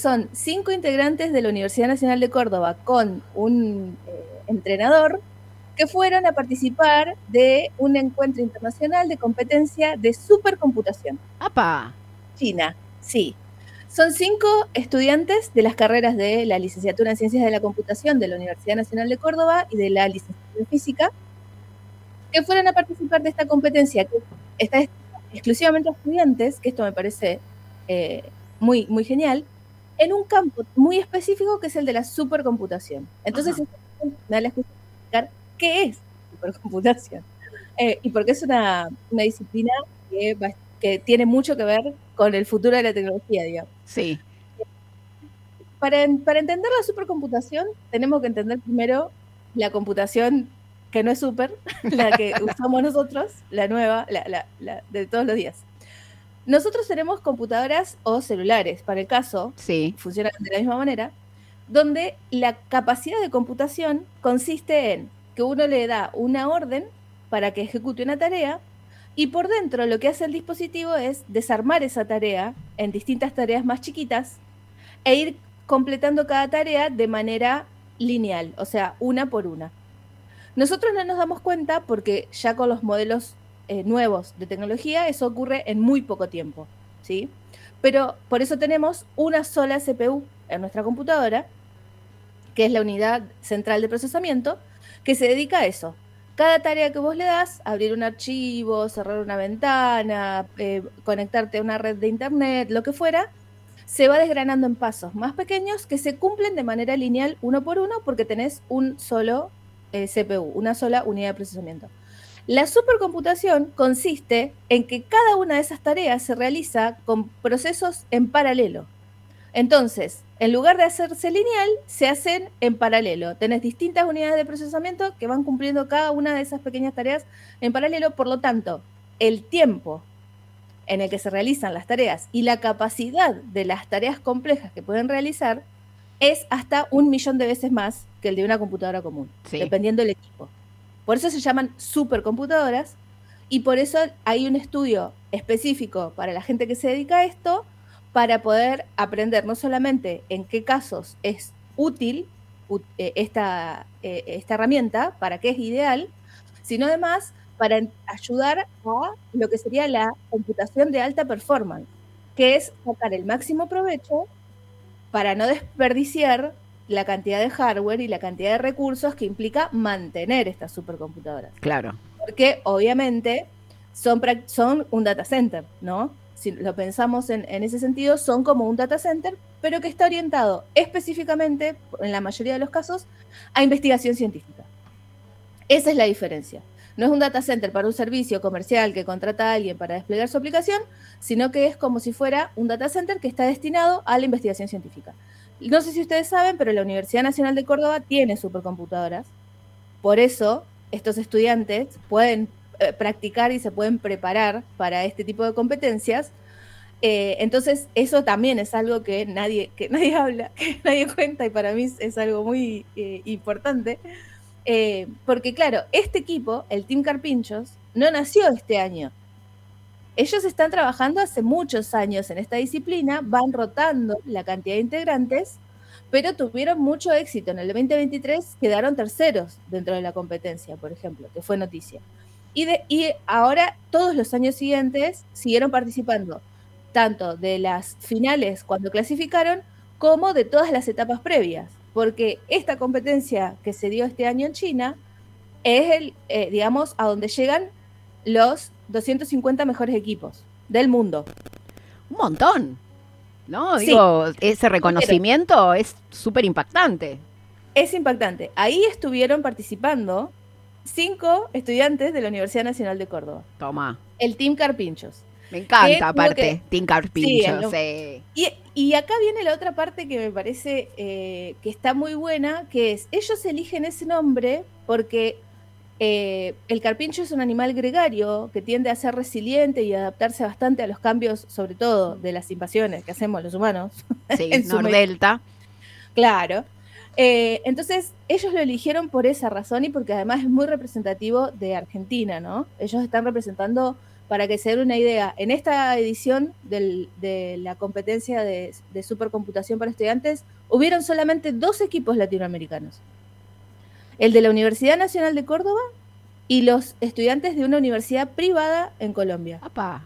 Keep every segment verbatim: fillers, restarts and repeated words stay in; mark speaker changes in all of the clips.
Speaker 1: Son cinco integrantes de la Universidad Nacional de Córdoba con un eh, entrenador que fueron a participar de un encuentro internacional de competencia de supercomputación.
Speaker 2: ¡Apa!
Speaker 1: China, sí. Son cinco estudiantes de las carreras de la licenciatura en Ciencias de la Computación de la Universidad Nacional de Córdoba y de la licenciatura en Física, que fueron a participar de esta competencia, que está exclusivamente a estudiantes, que esto me parece eh, muy, muy genial, en un campo muy específico que es el de la supercomputación. Entonces,
Speaker 2: Ajá.
Speaker 1: me da la excusa de explicar qué es supercomputación eh, y porque es una, una disciplina que, va, que tiene mucho que ver con el futuro de la tecnología, digamos.
Speaker 2: Sí.
Speaker 1: Para, para entender la supercomputación, tenemos que entender primero la computación que no es super, la que usamos nosotros, la nueva, la, la, la de todos los días. Nosotros tenemos computadoras o celulares, para el caso,
Speaker 2: Sí.
Speaker 1: funcionan de la misma manera, donde la capacidad de computación consiste en que uno le da una orden para que ejecute una tarea y por dentro lo que hace el dispositivo es desarmar esa tarea en distintas tareas más chiquitas e ir completando cada tarea de manera lineal, o sea, una por una. Nosotros no nos damos cuenta porque ya con los modelos eh, nuevos de tecnología eso ocurre en muy poco tiempo, ¿sí? Pero por eso tenemos una sola C P U en nuestra computadora, que es la unidad central de procesamiento, que se dedica a eso. Cada tarea que vos le das, abrir un archivo, cerrar una ventana, eh, conectarte a una red de internet, lo que fuera, se va desgranando en pasos más pequeños que se cumplen de manera lineal uno por uno porque tenés un solo eh, C P U, una sola unidad de procesamiento. La supercomputación consiste en que cada una de esas tareas se realiza con procesos en paralelo. Entonces, en lugar de hacerse lineal, se hacen en paralelo. Tenés distintas unidades de procesamiento que van cumpliendo cada una de esas pequeñas tareas en paralelo, por lo tanto, el tiempo en el que se realizan las tareas y la capacidad de las tareas complejas que pueden realizar es hasta un millón de veces más que el de una computadora común,
Speaker 2: Sí.
Speaker 1: dependiendo del equipo. Por eso se llaman supercomputadoras y por eso hay un estudio específico para la gente que se dedica a esto para poder aprender no solamente en qué casos es útil esta, esta herramienta, para qué es ideal, sino además para ayudar a lo que sería la computación de alta performance, que es sacar el máximo provecho para no desperdiciar la cantidad de hardware y la cantidad de recursos que implica mantener estas supercomputadoras.
Speaker 2: Claro.
Speaker 1: Porque obviamente son, son un data center, ¿no? Si lo pensamos en, en ese sentido, son como un data center, pero que está orientado específicamente, en la mayoría de los casos, a investigación científica. Esa es la diferencia. No es un data center para un servicio comercial que contrata a alguien para desplegar su aplicación, sino que es como si fuera un data center que está destinado a la investigación científica. No sé si ustedes saben, pero la Universidad Nacional de Córdoba tiene supercomputadoras. Por eso, estos estudiantes pueden eh, practicar y se pueden preparar para este tipo de competencias. Eh, entonces, eso también es algo que nadie, que nadie habla, que nadie cuenta, y para mí es algo muy eh, importante. Eh, porque claro, este equipo, el Team Carpinchos, no nació este año. Ellos están trabajando hace muchos años en esta disciplina, van rotando la cantidad de integrantes, pero tuvieron mucho éxito. En el veinte veintitrés quedaron terceros dentro de la competencia, por ejemplo, que fue noticia. Y, de, y ahora, todos los años siguientes, siguieron participando, tanto de las finales cuando clasificaron, como de todas las etapas previas, porque esta competencia que se dio este año en China es el, eh, digamos, a donde llegan los doscientos cincuenta mejores equipos del mundo.
Speaker 2: Un montón. ¿No?
Speaker 1: Sí,
Speaker 2: Digo, ese
Speaker 1: estuvieron.
Speaker 2: reconocimiento es súper impactante.
Speaker 1: Es impactante. Ahí estuvieron participando cinco estudiantes de la Universidad Nacional de Córdoba,
Speaker 2: Toma.
Speaker 1: el Team Carpinchos,
Speaker 2: Me
Speaker 1: que
Speaker 2: encanta,
Speaker 1: tuvo que...
Speaker 2: aparte. Tim
Speaker 1: Sí,
Speaker 2: Carpincho,
Speaker 1: el,
Speaker 2: sí.
Speaker 1: y, y acá viene la otra parte que me parece eh, que está muy buena, que es, ellos eligen ese nombre porque eh, el carpincho es un animal gregario que tiende a ser resiliente y adaptarse bastante a los cambios, sobre todo de las invasiones que hacemos los humanos
Speaker 2: Sí,
Speaker 1: en su medio.
Speaker 2: Nordelta.
Speaker 1: Claro. Eh, entonces, ellos lo eligieron por esa razón y porque además es muy representativo de Argentina, ¿no? Ellos están representando para que se den una idea, en esta edición del, de la competencia de, de supercomputación para estudiantes, hubieron solamente dos equipos latinoamericanos. El de la Universidad Nacional de Córdoba y los estudiantes de una universidad privada en Colombia.
Speaker 2: Apa.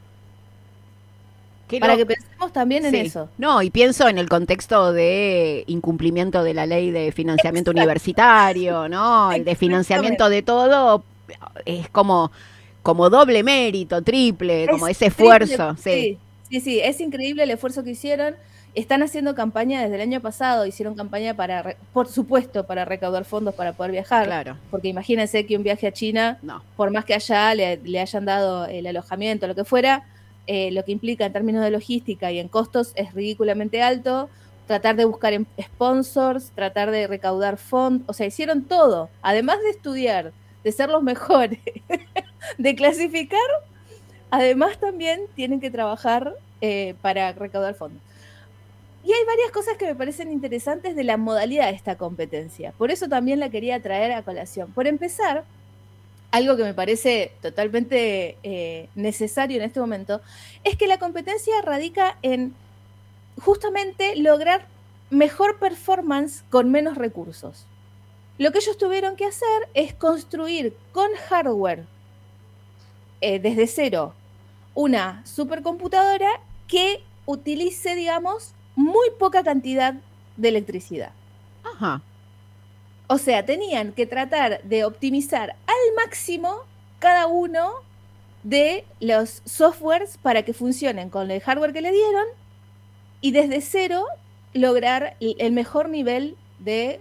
Speaker 2: Qué
Speaker 1: Para que
Speaker 2: loco.
Speaker 1: pensemos también en
Speaker 2: Sí.
Speaker 1: eso.
Speaker 2: No, y pienso en el contexto de incumplimiento de la ley de financiamiento
Speaker 1: Exacto.
Speaker 2: universitario, ¿no? El de financiamiento de todo es como, como doble mérito, triple, como
Speaker 1: Es
Speaker 2: ese
Speaker 1: triple,
Speaker 2: esfuerzo. Sí,
Speaker 1: sí, sí, sí, es increíble el esfuerzo que hicieron. Están haciendo campaña desde el año pasado, hicieron campaña para, re- por supuesto, para recaudar fondos para poder viajar,
Speaker 2: claro.
Speaker 1: porque imagínense que un viaje a China,
Speaker 2: No.
Speaker 1: por más que allá le, le hayan dado el alojamiento, lo que fuera, eh, lo que implica en términos de logística y en costos es ridículamente alto. Tratar de buscar em- sponsors, tratar de recaudar fondos, o sea, hicieron todo, además de estudiar, de ser los mejores, de clasificar. Además, también tienen que trabajar eh, para recaudar fondos. Y hay varias cosas que me parecen interesantes de la modalidad de esta competencia. Por eso también la quería traer a colación. Por empezar, algo que me parece totalmente eh, necesario en este momento, es que la competencia radica en justamente lograr mejor performance con menos recursos. Lo que ellos tuvieron que hacer es construir con hardware eh, desde cero una supercomputadora que utilice, digamos, muy poca cantidad de electricidad.
Speaker 2: Ajá.
Speaker 1: O sea, tenían que tratar de optimizar al máximo cada uno de los softwares para que funcionen con el hardware que le dieron y desde cero lograr el mejor nivel de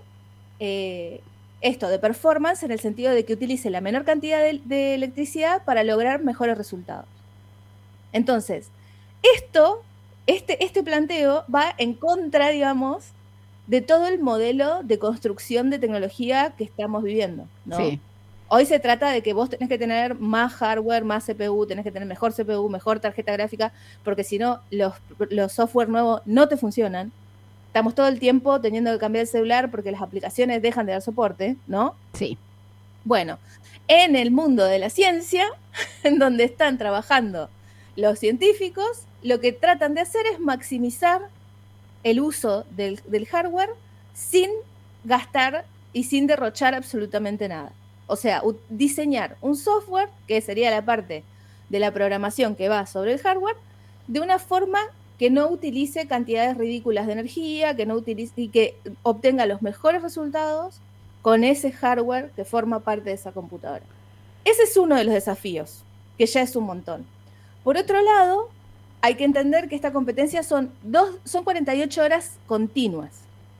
Speaker 1: eh, esto, de performance, en el sentido de que utilice la menor cantidad de, de electricidad para lograr mejores resultados. Entonces, esto, este, este planteo va en contra, digamos, de todo el modelo de construcción de tecnología que estamos viviendo, ¿no?
Speaker 2: Sí.
Speaker 1: Hoy se trata de que vos tenés que tener más hardware, más C P U, tenés que tener mejor C P U, mejor tarjeta gráfica, porque si no, los, los software nuevos no te funcionan. Estamos todo el tiempo teniendo que cambiar el celular porque las aplicaciones dejan de dar soporte, ¿no?
Speaker 2: Sí.
Speaker 1: Bueno, en el mundo de la ciencia, en donde están trabajando los científicos, lo que tratan de hacer es maximizar el uso del, del hardware sin gastar y sin derrochar absolutamente nada. O sea, diseñar un software, que sería la parte de la programación que va sobre el hardware, de una forma que no utilice cantidades ridículas de energía, que no utilice y que obtenga los mejores resultados con ese hardware que forma parte de esa computadora. Ese es uno de los desafíos, que ya es un montón. Por otro lado, hay que entender que esta competencia son, dos, son cuarenta y ocho horas continuas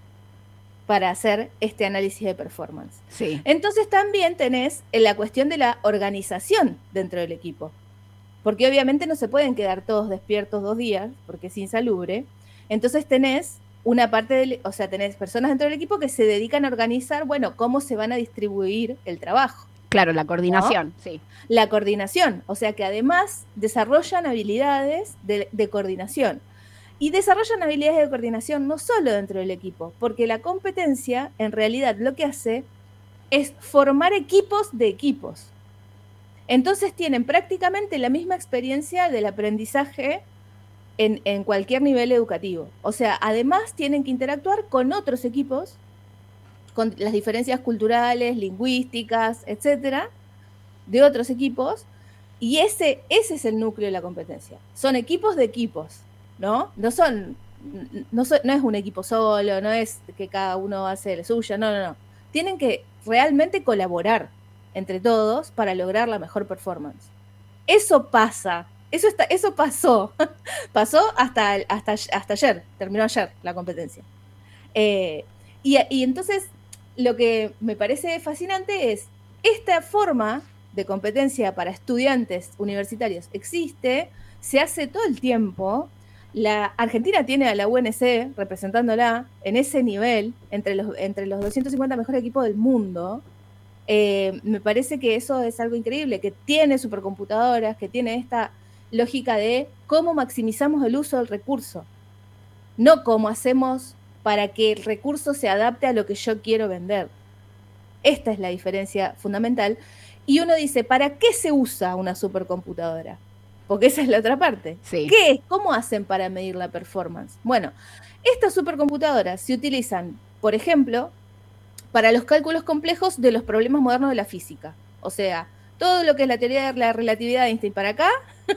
Speaker 1: para hacer este análisis de performance.
Speaker 2: Sí.
Speaker 1: Entonces también tenés la cuestión de la organización dentro del equipo, porque obviamente no se pueden quedar todos despiertos dos días, porque es insalubre. Entonces tenés una parte del, o sea, tenés personas dentro del equipo que se dedican a organizar, bueno, cómo se van a distribuir el trabajo.
Speaker 2: Claro, la coordinación, ¿no? Sí.
Speaker 1: La coordinación, o sea que además desarrollan habilidades de, de coordinación. Y desarrollan habilidades de coordinación no solo dentro del equipo, porque la competencia en realidad lo que hace es formar equipos de equipos. Entonces tienen prácticamente la misma experiencia del aprendizaje en, en cualquier nivel educativo. O sea, además tienen que interactuar con otros equipos, con las diferencias culturales, lingüísticas, etcétera, de otros equipos, y ese, ese es el núcleo de la competencia. Son equipos de equipos, ¿no? No son, no, son, no es un equipo solo, no es que cada uno hace la suya, no, no, no. Tienen que realmente colaborar entre todos para lograr la mejor performance. Eso pasa, eso, está, eso pasó, pasó hasta, hasta, hasta ayer, terminó ayer la competencia. Eh, y, y entonces, lo que me parece fascinante es esta forma de competencia para estudiantes universitarios existe, se hace todo el tiempo. La Argentina tiene a la U N C representándola en ese nivel, entre los, entre los doscientos cincuenta mejores equipos del mundo. Eh, me parece que eso es algo increíble, que tiene supercomputadoras, que tiene esta lógica de cómo maximizamos el uso del recurso, no cómo hacemos para que el recurso se adapte a lo que yo quiero vender. Esta es la diferencia fundamental. Y uno dice, ¿para qué se usa una supercomputadora? Porque esa es la otra parte.
Speaker 2: Sí.
Speaker 1: ¿Qué es? ¿Cómo hacen para medir la performance? Bueno, estas supercomputadoras se utilizan, por ejemplo, para los cálculos complejos de los problemas modernos de la física. O sea, todo lo que es la teoría de la relatividad de Einstein para acá,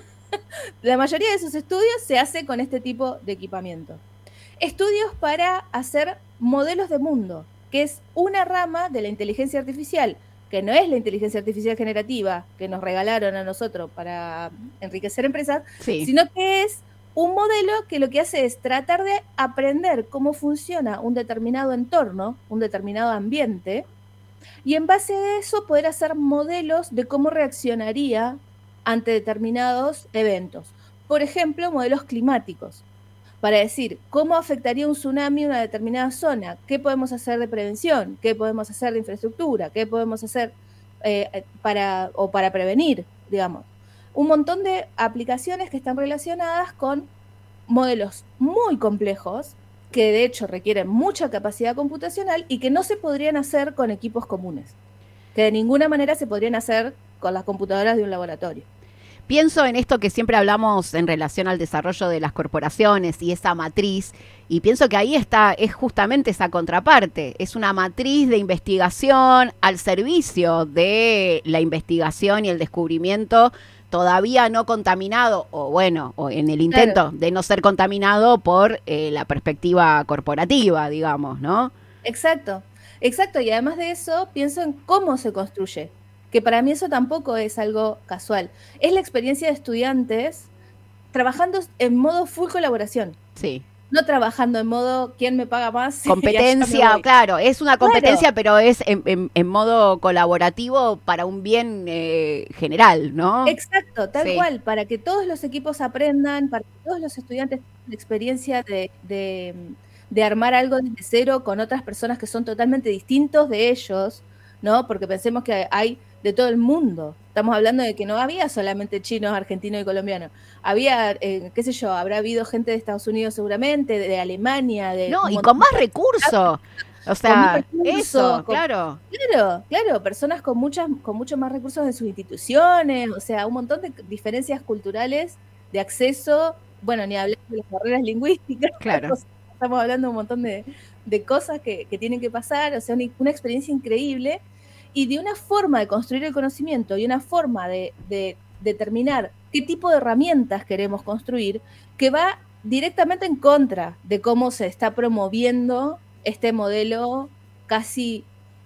Speaker 1: la mayoría de sus estudios se hace con este tipo de equipamiento. Estudios para hacer modelos de mundo, que es una rama de la inteligencia artificial, que no es la inteligencia artificial generativa que nos regalaron a nosotros para enriquecer empresas,
Speaker 2: Sí.
Speaker 1: sino que es un modelo que lo que hace es tratar de aprender cómo funciona un determinado entorno, un determinado ambiente, y en base a eso poder hacer modelos de cómo reaccionaría ante determinados eventos. Por ejemplo, modelos climáticos, para decir cómo afectaría un tsunami a una determinada zona, qué podemos hacer de prevención, qué podemos hacer de infraestructura, qué podemos hacer eh, para, o para prevenir, digamos. Un montón de aplicaciones que están relacionadas con modelos muy complejos, que de hecho requieren mucha capacidad computacional y que no se podrían hacer con equipos comunes, que de ninguna manera se podrían hacer con las computadoras de un laboratorio.
Speaker 2: Pienso en esto que siempre hablamos en relación al desarrollo de las corporaciones y esa matriz, y pienso que ahí está, es justamente esa contraparte, es una matriz de investigación al servicio de la investigación y el descubrimiento todavía no contaminado, o bueno, o en el intento claro. de no ser contaminado por eh, la perspectiva corporativa, digamos, ¿no?
Speaker 1: Exacto, exacto, y además de eso pienso en cómo se construye, que para mí eso tampoco es algo casual. Es la experiencia de estudiantes trabajando en modo full colaboración.
Speaker 2: Sí.
Speaker 1: No trabajando en modo quién me paga más.
Speaker 2: Competencia, claro, es una competencia, claro. pero es en, en, en modo colaborativo para un bien eh, general, ¿no?
Speaker 1: Exacto, tal sí. cual, para que todos los equipos aprendan, para que todos los estudiantes tengan la experiencia de, de, de armar algo desde cero con otras personas que son totalmente distintos de ellos, ¿no? Porque pensemos que hay de todo el mundo. Estamos hablando de que no había solamente chinos, argentinos y colombianos. Había, eh, qué sé yo, habrá habido gente de Estados Unidos seguramente, de, de Alemania, de...
Speaker 2: No, y con más recursos. O sea, recursos, eso,
Speaker 1: con,
Speaker 2: claro.
Speaker 1: Claro, claro, personas con muchas, con muchos más recursos en sus instituciones, o sea, un montón de diferencias culturales, de acceso, bueno, ni hablar de las barreras lingüísticas.
Speaker 2: Claro.
Speaker 1: O sea, estamos hablando de un montón de, de cosas que, que tienen que pasar, o sea, una, una experiencia increíble. Y de una forma de construir el conocimiento y una forma de, de determinar qué tipo de herramientas queremos construir, que va directamente en contra de cómo se está promoviendo este modelo casi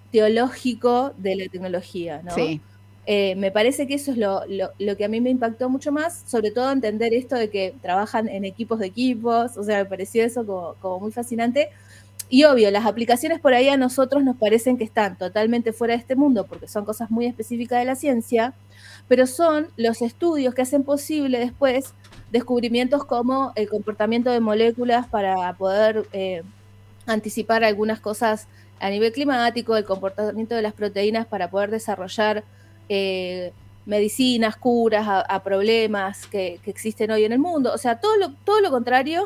Speaker 1: teológico de la tecnología, ¿no?
Speaker 2: Sí.
Speaker 1: Eh, me parece que eso es lo, lo, lo que a mí me impactó mucho más, sobre todo entender esto de que trabajan en equipos de equipos, o sea, me pareció eso como, como muy fascinante. Y obvio, las aplicaciones por ahí a nosotros nos parecen que están totalmente fuera de este mundo porque son cosas muy específicas de la ciencia, pero son los estudios que hacen posible después descubrimientos como el comportamiento de moléculas para poder eh, anticipar algunas cosas a nivel climático, el comportamiento de las proteínas para poder desarrollar eh, medicinas, curas a, a problemas que, que existen hoy en el mundo. O sea, todo lo, todo lo contrario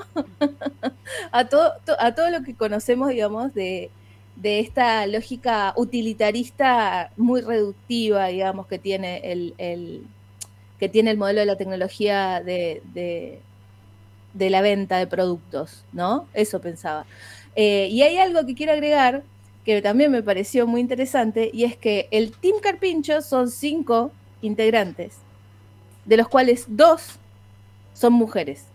Speaker 1: a, todo, to, a todo lo que conocemos, digamos, de, de esta lógica utilitarista muy reductiva, digamos, que tiene el, el, que tiene el modelo de la tecnología de, de, de la venta de productos, ¿no? Eso pensaba. Eh, y hay algo que quiero agregar que también me pareció muy interesante, y es que el Team Carpincho son cinco integrantes, de los cuales dos son mujeres.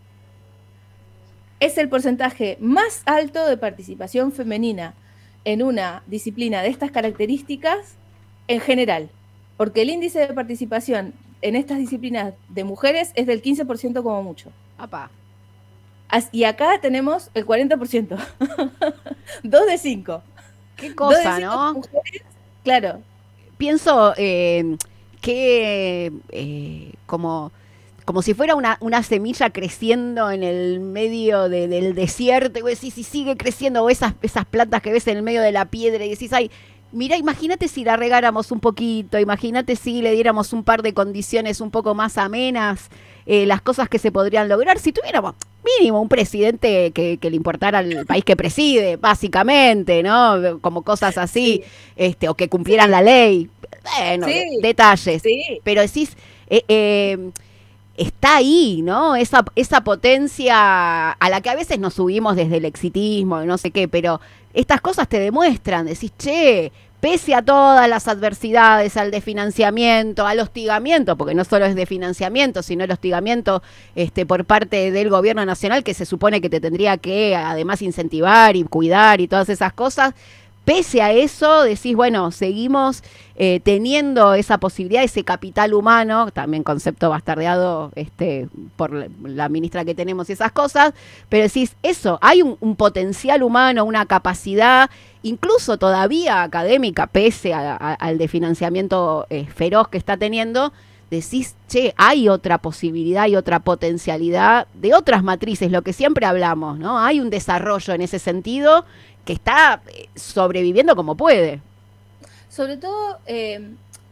Speaker 1: Es el porcentaje más alto de participación femenina en una disciplina de estas características en general, porque el índice de participación en estas disciplinas de mujeres es del quince por ciento como mucho.
Speaker 2: Apá.
Speaker 1: Y acá tenemos el cuarenta por ciento. Dos de cinco.
Speaker 2: Qué cosa,
Speaker 1: Dos de cinco
Speaker 2: ¿no?
Speaker 1: Mujeres, claro.
Speaker 2: Pienso eh, que eh, como, como si fuera una, una semilla creciendo en el medio de, del desierto, y vos decís, si sigue creciendo, o esas, esas plantas que ves en el medio de la piedra, y decís, ay, mira, imagínate si la regáramos un poquito, imagínate si le diéramos un par de condiciones un poco más amenas, eh, las cosas que se podrían lograr, si tuviéramos mínimo, un presidente que, que le importara al país que preside, básicamente, ¿no? Como cosas así,
Speaker 1: Sí.
Speaker 2: este, o que cumplieran sí. la ley. Bueno,
Speaker 1: Sí.
Speaker 2: de, detalles.
Speaker 1: Sí.
Speaker 2: Pero decís, eh, eh, está ahí, ¿no? Esa, esa potencia a la que a veces nos subimos desde el exitismo, no sé qué, pero estas cosas te demuestran, decís, che, pese a todas las adversidades, al desfinanciamiento, al hostigamiento, porque no solo es de financiamiento, sino el hostigamiento este, por parte del gobierno nacional, que se supone que te tendría que además incentivar y cuidar y todas esas cosas. Pese a eso, decís, bueno, seguimos eh, teniendo esa posibilidad, ese capital humano, también concepto bastardeado este, por la ministra que tenemos y esas cosas, pero decís, eso, hay un, un potencial humano, una capacidad, incluso todavía académica, pese a, a, al desfinanciamiento eh, feroz que está teniendo, decís, che, hay otra posibilidad y otra potencialidad de otras matrices, lo que siempre hablamos, ¿no? Hay un desarrollo en ese sentido que está sobreviviendo como puede.
Speaker 1: Sobre todo, eh,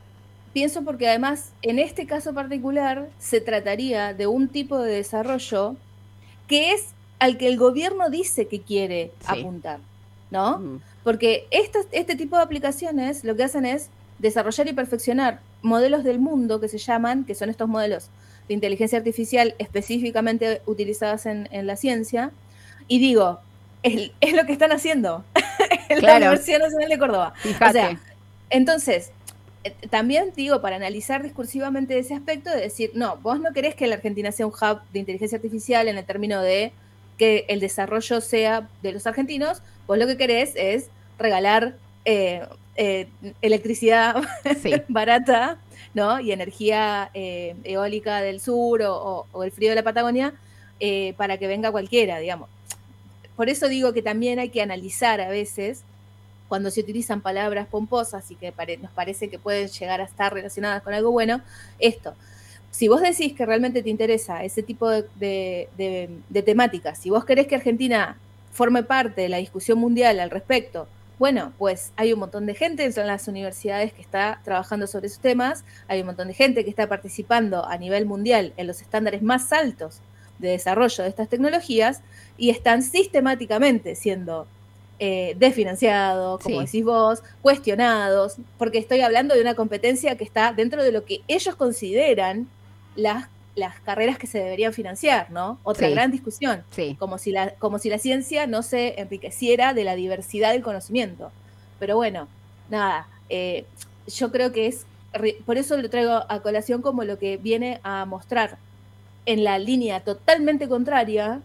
Speaker 1: pienso porque además, en este caso particular, se trataría de un tipo de desarrollo que es al que el gobierno dice que quiere sí. apuntar, ¿no? Mm. Porque este, este tipo de aplicaciones lo que hacen es desarrollar y perfeccionar modelos del mundo que se llaman, que son estos modelos de inteligencia artificial específicamente utilizadas en, en la ciencia, y digo, es, es lo que están haciendo en claro. la Universidad Nacional de Córdoba.
Speaker 2: Fíjate.
Speaker 1: O sea, entonces, eh, también digo, para analizar discursivamente ese aspecto, de decir, no, vos no querés que la Argentina sea un hub de inteligencia artificial en el término de que el desarrollo sea de los argentinos, vos lo que querés es regalar eh, eh, electricidad sí. barata, ¿no? Y energía eh, eólica del sur o, o, o el frío de la Patagonia eh, para que venga cualquiera, digamos. Por eso digo que también hay que analizar a veces cuando se utilizan palabras pomposas y que pare- nos parece que pueden llegar a estar relacionadas con algo bueno, esto. Si vos decís que realmente te interesa ese tipo de, de, de, de temáticas, si vos querés que Argentina forme parte de la discusión mundial al respecto, bueno, pues hay un montón de gente en las universidades que está trabajando sobre esos temas, hay un montón de gente que está participando a nivel mundial en los estándares más altos de desarrollo de estas tecnologías y están sistemáticamente siendo eh, desfinanciados, como sí. decís vos, cuestionados, porque estoy hablando de una competencia que está dentro de lo que ellos consideran las, las carreras que se deberían financiar, ¿no? Otra sí. gran discusión,
Speaker 2: sí.
Speaker 1: como, si la, como si la ciencia no se enriqueciera de la diversidad del conocimiento. Pero bueno, nada, eh, yo creo que es, por eso lo traigo a colación como lo que viene a mostrar en la línea totalmente contraria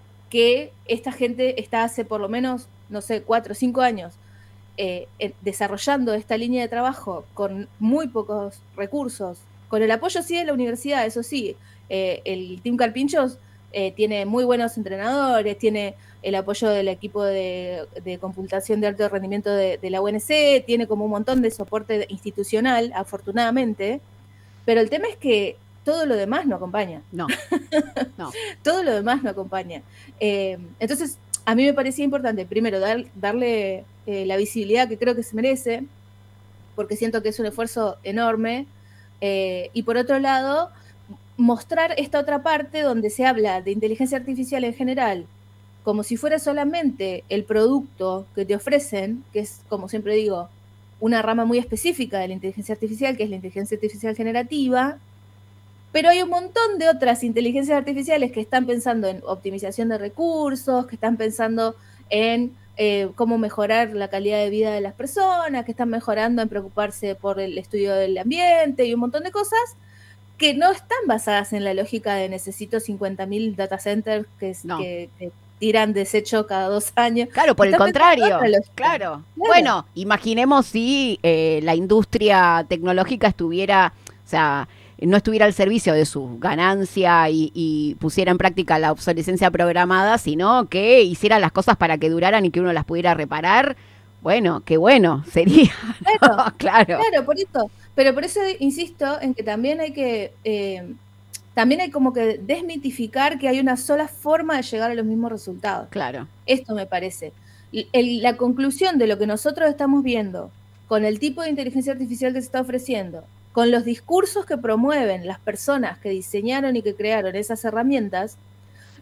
Speaker 1: que esta gente está hace por lo menos, no sé, cuatro o cinco años eh, eh, desarrollando esta línea de trabajo con muy pocos recursos, con el apoyo sí de la universidad, eso sí, eh, el Team Carpinchos eh, tiene muy buenos entrenadores, tiene el apoyo del equipo de, de computación de alto rendimiento de, de la U N C, tiene como un montón de soporte institucional, afortunadamente, pero el tema es que todo lo demás no acompaña.
Speaker 2: No, no.
Speaker 1: Todo lo demás no acompaña. Eh, entonces, a mí me parecía importante, primero, dar, darle eh, la visibilidad que creo que se merece, porque siento que es un esfuerzo enorme, eh, y por otro lado, mostrar esta otra parte donde se habla de inteligencia artificial en general, como si fuera solamente el producto que te ofrecen, que es, como siempre digo, una rama muy específica de la inteligencia artificial, que es la inteligencia artificial generativa, pero hay un montón de otras inteligencias artificiales que están pensando en optimización de recursos, que están pensando en eh, cómo mejorar la calidad de vida de las personas, que están mejorando en preocuparse por el estudio del ambiente y un montón de cosas que no están basadas en la lógica de necesito cincuenta mil data centers que, no. que, que tiran desecho cada dos años.
Speaker 2: Claro, por el contrario. Claro. claro. Bueno, imaginemos si eh, la industria tecnológica estuviera, o sea, no estuviera al servicio de su ganancia y, y pusiera en práctica la obsolescencia programada, sino que hiciera las cosas para que duraran y que uno las pudiera reparar. Bueno, qué bueno sería.
Speaker 1: Claro,
Speaker 2: ¿no? claro.
Speaker 1: Claro, por eso. Pero por eso insisto en que también hay que, eh, también hay como que desmitificar que hay una sola forma de llegar a los mismos resultados.
Speaker 2: Claro.
Speaker 1: Esto me parece. El, la conclusión de lo que nosotros estamos viendo con el tipo de inteligencia artificial que se está ofreciendo, con los discursos que promueven las personas que diseñaron y que crearon esas herramientas,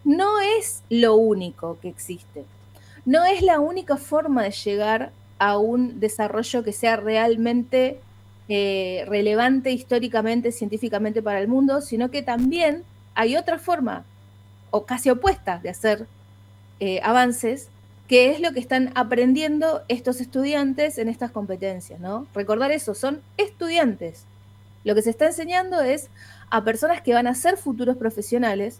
Speaker 1: no es lo único que existe. No es la única forma de llegar a un desarrollo que sea realmente eh, relevante históricamente, científicamente para el mundo, sino que también hay otra forma, o casi opuesta, de hacer eh, avances, que es lo que están aprendiendo estos estudiantes en estas competencias, ¿no? Recordar eso, son estudiantes. Lo que se está enseñando es a personas que van a ser futuros profesionales,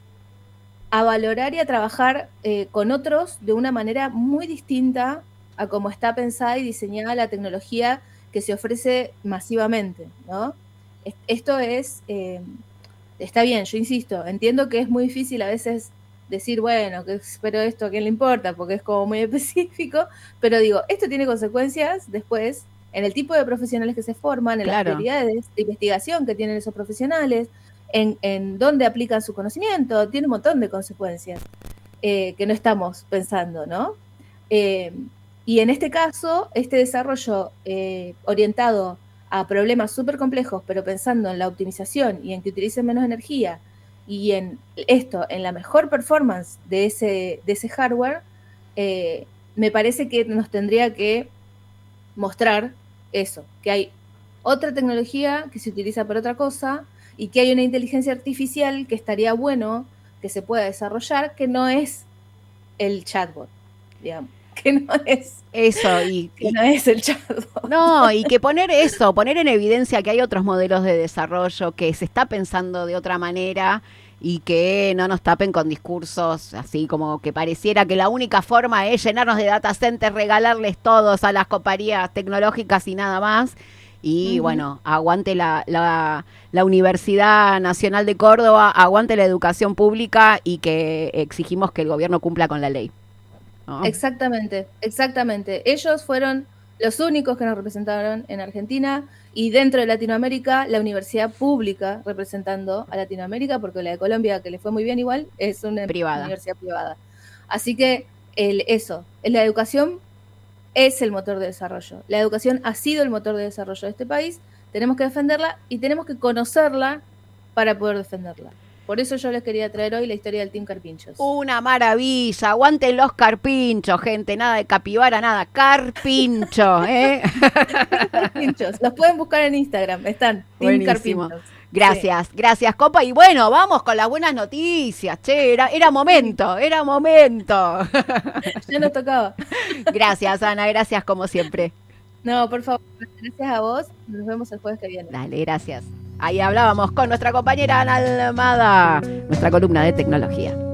Speaker 1: a valorar y a trabajar eh, con otros de una manera muy distinta a cómo está pensada y diseñada la tecnología que se ofrece masivamente, ¿no? Esto es, eh, está bien, yo insisto, entiendo que es muy difícil a veces decir, bueno, que, pero esto a quién le importa, porque es como muy específico, pero digo, esto tiene consecuencias después en el tipo de profesionales que se forman, en claro. las prioridades de investigación que tienen esos profesionales, en, en dónde aplican su conocimiento, tiene un montón de consecuencias eh, que no estamos pensando, ¿no? Eh, y en este caso, este desarrollo eh, orientado a problemas súper complejos, pero pensando en la optimización y en que utilicen menos energía y en esto, en la mejor performance de ese, de ese hardware, eh, me parece que nos tendría que mostrar eso, que hay otra tecnología que se utiliza para otra cosa y que hay una inteligencia artificial que estaría bueno que se pueda desarrollar, que no es el chatbot, digamos, que no es
Speaker 2: eso y
Speaker 1: que
Speaker 2: y,
Speaker 1: no es el chatbot.
Speaker 2: No, y que poner eso, poner en evidencia que hay otros modelos de desarrollo, que se está pensando de otra manera y que no nos tapen con discursos así como que pareciera que la única forma es llenarnos de data centers, regalarles todos a las compañías tecnológicas y nada más. Y uh-huh. bueno, aguante la, la, la Universidad Nacional de Córdoba, aguante la educación pública y que exigimos que el gobierno cumpla con la ley.
Speaker 1: ¿No? Exactamente, exactamente. Ellos fueron los únicos que nos representaron en Argentina y dentro de Latinoamérica, la universidad pública representando a Latinoamérica, porque la de Colombia, que le fue muy bien igual, es una
Speaker 2: privada.
Speaker 1: universidad privada. Así que el, eso, la educación es el motor de desarrollo. La educación ha sido el motor de desarrollo de este país, tenemos que defenderla y tenemos que conocerla para poder defenderla. Por eso yo les quería traer hoy la historia del Team Carpinchos.
Speaker 2: Una maravilla, aguanten los carpinchos, gente, nada de capibara, nada, carpincho, ¿eh?
Speaker 1: Carpinchos, los pueden buscar en Instagram, están, Team
Speaker 2: Buenísimo.
Speaker 1: Carpinchos.
Speaker 2: Gracias, sí. gracias, compa. Y bueno, vamos con las buenas noticias, che, era, era momento, era momento.
Speaker 1: Ya nos tocaba.
Speaker 2: Gracias, Ana, gracias como siempre.
Speaker 1: No, por favor, gracias a vos, nos vemos el jueves que viene.
Speaker 2: Dale, gracias. Ahí hablábamos con nuestra compañera Ana Almada, nuestra columna de tecnología.